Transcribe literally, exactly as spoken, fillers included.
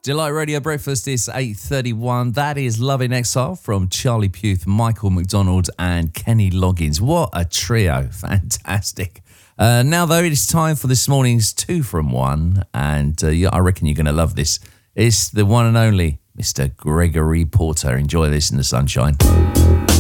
Delight Radio Breakfast is eight thirty-one. That is Love in Exile from Charlie Puth, Michael McDonald and Kenny Loggins. What a trio. Fantastic. Uh, now, though, it is time for this morning's two from one. And uh, yeah, I reckon you're going to love this. It's the one and only Mister Gregory Porter. Enjoy this in the sunshine.